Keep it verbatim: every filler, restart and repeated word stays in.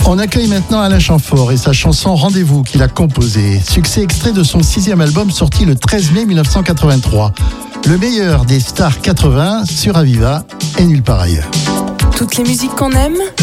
On accueille maintenant Alain Chamfort et sa chanson Rendez-vous qu'il a composée. Succès extrait de son sixième album sorti le treize mai mille neuf cent quatre-vingt-trois. Le meilleur des stars quatre-vingts sur Aviva et nulle part ailleurs. Toutes les musiques qu'on aime